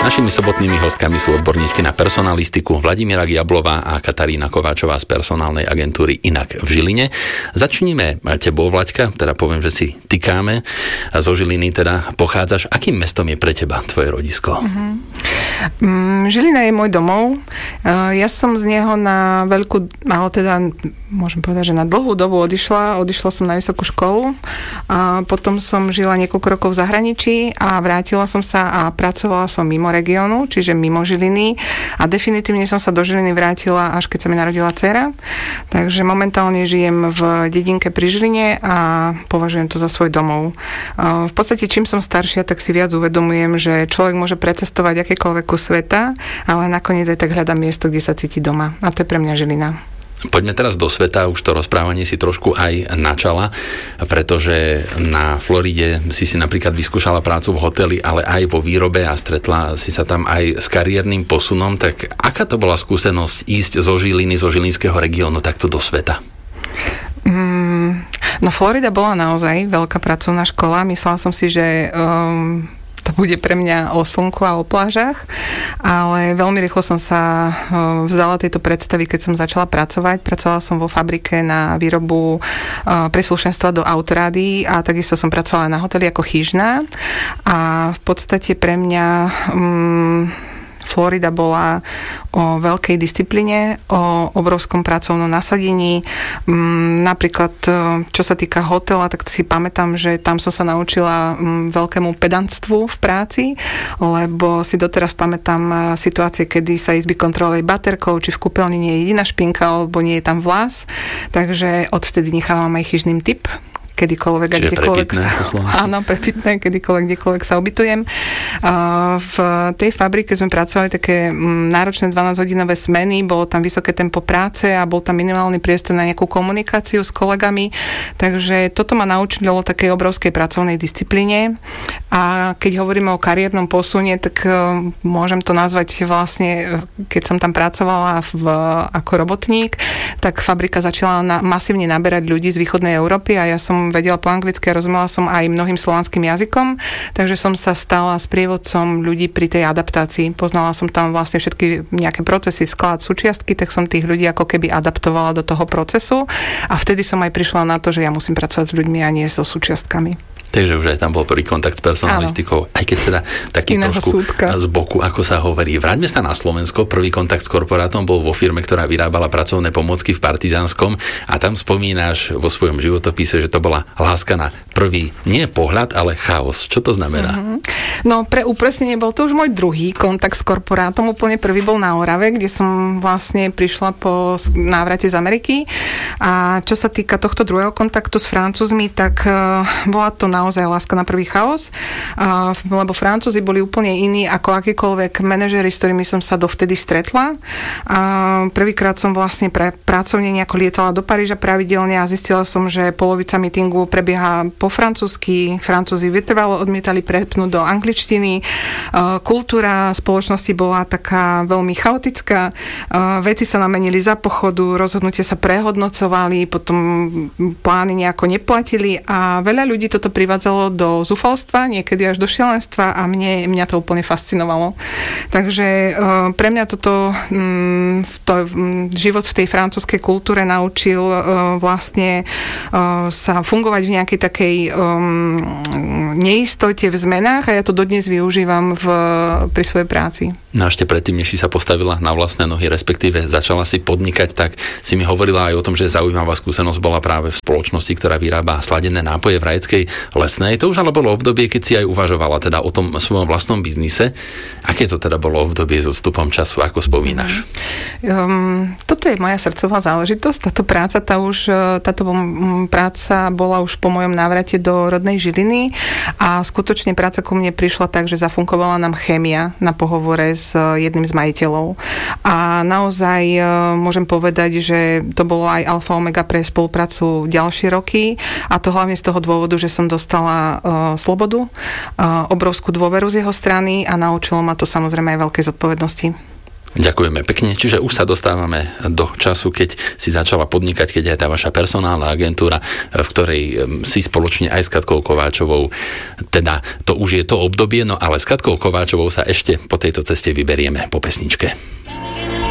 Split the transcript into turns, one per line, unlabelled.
Našimi sobotnými hostkami sú odborníčky na personalistiku Vladimíra Giablová a Katarína Kováčová z personálnej agentúry Inak v Žiline. Začníme tebou, Vlaďka, teda poviem, že si tykáme. Zo Žiliny teda pochádzaš. Akým mestom je pre teba tvoje rodisko?
Žilina je môj domov. Ja som z neho na veľkú, ale teda môžem povedať, že na dlhú dobu odišla. Odišla som na vysokú školu a potom som žila niekoľko rokov v zahraničí a vrátila som sa a pracovala som mimo regiónu, čiže mimo Žiliny a definitívne som sa do Žiliny vrátila, až keď sa mi narodila dcéra. Takže momentálne žijem v dedinke pri Žiline a považujem to za svoj domov. V podstate čím som staršia, tak si viac uvedomujem, že človek môže precestovať akékoľvek kus sveta, ale nakoniec aj tak hľadám miesto, kde sa cíti doma. A to je pre mňa Žilina.
Poďme teraz do sveta, už to rozprávanie si trošku aj načala, pretože na Floride si napríklad vyskúšala prácu v hoteli, ale aj vo výrobe a stretla si sa tam aj s kariérnym posunom, tak aká to bola skúsenosť ísť zo Žiliny, zo žilinského regiónu takto do sveta?
No Florida bola naozaj veľká pracovná škola, myslela som si, že to bude pre mňa o slnku a o plážach, ale veľmi rýchlo som sa vzdala tejto predstavy, keď som začala pracovať. Pracovala som vo fabrike na výrobu príslušenstva do autorády a takisto som pracovala na hoteli ako chyžná a v podstate pre mňa Florida bola o veľkej disciplíne, o obrovskom pracovnom nasadení. Napríklad, čo sa týka hotela, tak si pamätám, že tam som sa naučila veľkému pedantstvu v práci, lebo si doteraz pamätám situácie, kedy sa izby kontrolovali baterkou, či v kúpeľni nie je jediná špinka, alebo nie je tam vlas. Takže odvtedy nechávam aj chyžným tip, kedykoľvek a kdekoľvek áno, prepitné, kdekoľvek sa ubytujem. V tej fabrike sme pracovali také náročné 12-hodinové smeny, bolo tam vysoké tempo práce a bol tam minimálny priestor na nejakú komunikáciu s kolegami, takže toto ma naučilo takej obrovskej pracovnej disciplíne a keď hovoríme o kariérnom posune, tak môžem to nazvať vlastne, keď som tam pracovala ako robotník, tak fabrika začala masívne naberať ľudí z východnej Európy a ja som vedela po anglicky a rozumela som aj mnohým slovanským jazykom, takže som sa stala sprievodcom ľudí pri tej adaptácii. Poznala som tam vlastne všetky nejaké procesy, sklad, súčiastky, tak som tých ľudí ako keby adaptovala do toho procesu a vtedy som aj prišla na to, že ja musím pracovať s ľuďmi a nie so súčiastkami.
Takže už aj tam bol prvý kontakt s personalistikou, aj keď teda taký trošku z boku, ako sa hovorí. Vráťme sa na Slovensko. Prvý kontakt s korporátom bol vo firme, ktorá vyrábala pracovné pomôcky v Partizánskom a tam spomínaš vo svojom životopise, že to bola láska na prvý, nie pohľad, ale chaos. Čo to znamená?
No pre upresnenie bol to už môj druhý kontakt s korporátom. Úplne prvý bol na Orave, kde som vlastne prišla po návrate z Ameriky. A čo sa týka tohto druhého kontaktu s Francúzmi, tak bola to naozaj láska na prvý chaos, lebo Francúzi boli úplne iní ako akýkoľvek manažeri, s ktorými som sa dovtedy stretla. Prvýkrát som vlastne pracovne nejako lietala do Paríža pravidelne a zistila som, že polovica meetingu prebieha po francúzsky. Francúzi vytrvalo odmietali prepnúť do angličtiny. Kultúra spoločnosti bola taká veľmi chaotická. Veci sa namenili za pochodu, rozhodnutia sa prehodnocovali, potom plány nejako neplatili a veľa ľudí toto privádzalo do zúfalstva, niekedy až do šialenstva a mňa to úplne fascinovalo. Takže pre mňa toto život v tej francúzskej kultúre naučil vlastne sa fungovať v nejakej takej neistote v zmenách a ja to dodnes využívam pri svojej práci.
No a ešte predtým, než si sa postavila na vlastné nohy, respektíve začala si podnikať, tak si mi hovorila aj o tom, že zaujímavá skúsenosť bola práve v spoločnosti, ktorá vyrába sladené nápoje v Rajeckej Lesnej. To už ale bolo obdobie, keď si aj uvažovala teda o tom svojom vlastnom biznise. Aké to teda bolo obdobie s odstupom času? Ako spomínaš?
Toto je moja srdcová záležitosť. Táto práca bola už po mojom návrate do rodnej Žiliny a skutočne práca ku mne prišla tak, že zafunkovala nám chémia na pohovore s jedným z majiteľov. A naozaj môžem povedať, že to bolo aj alfa omega pre spoluprácu ďalšie roky a to hlavne z toho dôvodu, že som dostala slobodu, obrovskú dôveru z jeho strany a naučilo ma to samozrejme aj veľkej zodpovednosti.
Ďakujeme pekne. Čiže už sa dostávame do času, keď si začala podnikať, keď aj tá vaša personálna agentúra, v ktorej si spoločne aj s Katkou Kováčovou, teda to už je to obdobie, no ale s Katkou Kováčovou sa ešte po tejto ceste vyberieme po pesničke.